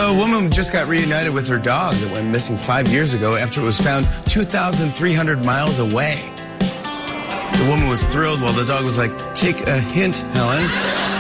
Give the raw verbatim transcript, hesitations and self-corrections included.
So a woman just got reunited with her dog that went missing five years ago after it was found two thousand three hundred miles away. The woman was thrilled while the dog was like, "Take a hint, Helen."